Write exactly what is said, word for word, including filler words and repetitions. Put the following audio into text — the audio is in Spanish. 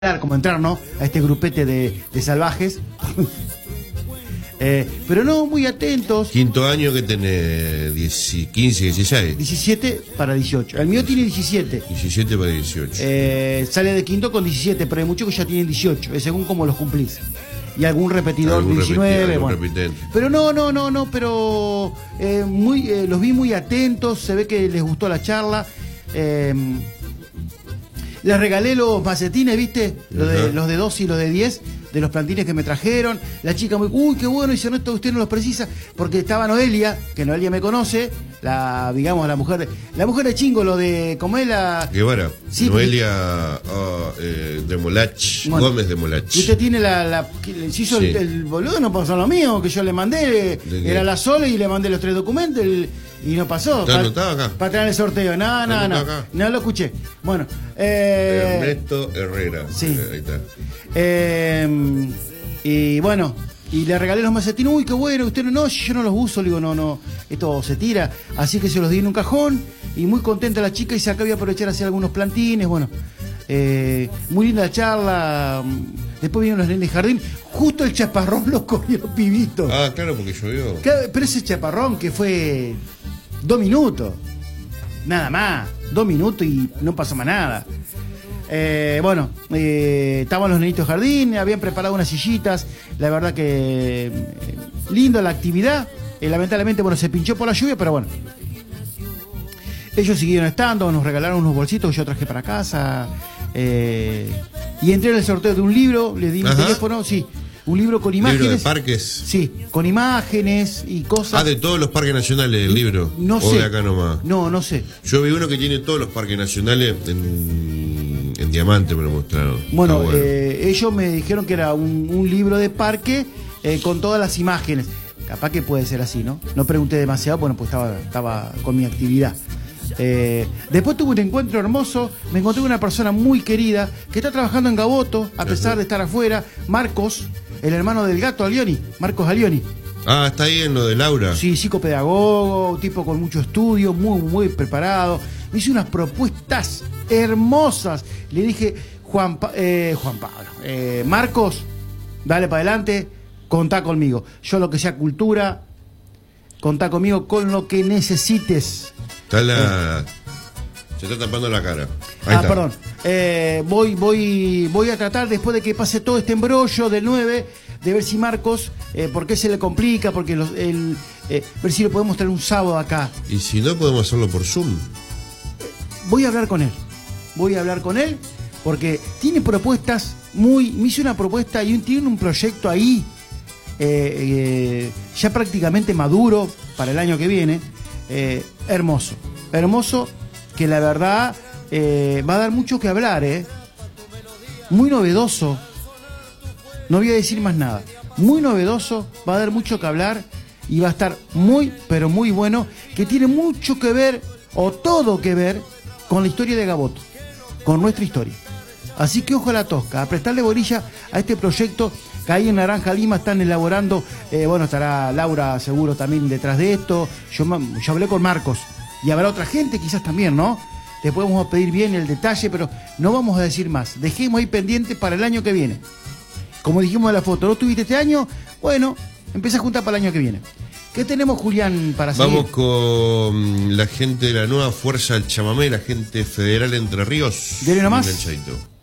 como entrar, ¿no? A este grupete de, de salvajes. eh, pero no, muy atentos. Quinto año que tiene quince, dieciséis. diecisiete para dieciocho. El mío tiene diecisiete. diecisiete para dieciocho. Eh, sale de quinto con diecisiete, pero hay muchos que ya tienen dieciocho, es según cómo los cumplís. Y algún repetidor Algún diecinueve. repeti- algún Bueno. repitente. Pero no, no, no, no, pero eh, muy, eh, los vi muy atentos, se ve que les gustó la charla. Eh, les regalé los macetines, ¿viste? Los de, los de dos y los de diez, de los plantines que me trajeron. La chica muy, uy, qué bueno, dice, no, esto usted no los precisa, porque estaba Noelia, que Noelia me conoce, la, digamos, la mujer de, la mujer de Chingo, lo de, ¿cómo es la? Guevara, Sí, Noelia oh, eh, de Molach, Bueno, Gómez de Molach. Y usted tiene la, la que se hizo Sí. el, el boludo, no pasó lo mío, que yo le mandé, ¿De qué? era la Sole y le mandé los tres documentos el- y no pasó. ¿Está Pa- anotado acá? Para traer el sorteo, no, ¿Está no, no, anotado acá? no lo escuché. Bueno, eh, Ernesto Herrera. sí. Eh, ahí está. eh, y bueno, y le regalé los macetines, uy, qué bueno, usted no, no, yo no los uso, le digo, no, no, esto se tira, así que se los di en un cajón, y muy contenta la chica, y se acá voy a aprovechar a hacer algunos plantines, bueno, eh, muy linda la charla, después vinieron los nenes de jardín, justo el chaparrón los cogió pibito. Ah, claro, porque llovió. Claro, pero ese chaparrón que fue dos minutos, nada más, dos minutos y no pasó más nada. Eh, bueno, eh, estaban los nenitos de jardín, habían preparado unas sillitas, la verdad que eh, lindo la actividad, eh, lamentablemente bueno se pinchó por la lluvia, pero bueno. Ellos siguieron estando, nos regalaron unos bolsitos que yo traje para casa, eh, y entré en el sorteo de un libro, le di mi Ajá. teléfono, sí, un libro con imágenes. Libro de parques. Sí, con imágenes y cosas. Ah, de todos los parques nacionales del libro. No o sé. de acá nomás. No, no sé. Yo vi uno que tiene todos los parques nacionales en, en diamante, me lo mostraron. Bueno, Está bueno. eh, ellos me dijeron que era un, un libro de parque eh, con todas las imágenes. Capaz que puede ser así, ¿no? No pregunté demasiado, bueno, pues estaba, estaba con mi actividad. Eh, después tuve un encuentro hermoso, me encontré con una persona muy querida que está trabajando en Gaboto, a pesar Ajá. de estar afuera, Marcos, el hermano del gato Alioni, Marcos Alioni. Ah, está ahí en lo de Laura. Sí, psicopedagogo, un tipo con mucho estudio, muy, muy preparado. Me hizo unas propuestas hermosas. Le dije, Juan, Pa- eh, Juan Pablo, eh, Marcos, dale para adelante, contá conmigo. Yo lo que sea cultura, contá conmigo con lo que necesites. Está la. Se está tapando la cara. Ahí ah, está. perdón. Eh, voy, voy, voy a tratar, después de que pase todo este embrollo del nueve, de ver si Marcos, eh, por qué se le complica, porque los, el, eh, ver si lo podemos traer un sábado acá. Y si no, podemos hacerlo por Zoom. Voy a hablar con él. Voy a hablar con él porque tiene propuestas muy. Me hizo una propuesta y un- tiene un proyecto ahí eh, eh, ya prácticamente maduro para el año que viene. Eh, hermoso. Hermoso que la verdad eh, va a dar mucho que hablar, ¿eh? Muy novedoso. No voy a decir más nada. Muy novedoso, va a dar mucho que hablar y va a estar muy, pero muy bueno, que tiene mucho que ver, o todo que ver, con la historia de Gaboto, con nuestra historia. Así que ojo a la tosca, a prestarle bolilla a este proyecto que ahí en Naranja Lima están elaborando, eh, bueno, estará Laura seguro también detrás de esto, yo, ma- yo hablé con Marcos, y habrá otra gente quizás también, ¿no? Después vamos a pedir bien el detalle, pero no vamos a decir más, dejemos ahí pendiente para el año que viene. Como dijimos en la foto, ¿no tuviste este año? Bueno, empieza a juntar para el año que viene. ¿Qué tenemos, Julián, para seguir? Vamos con la gente de la nueva Fuerza del Chamamé, la gente federal Entre Ríos. Dele nomás. Enganchadito.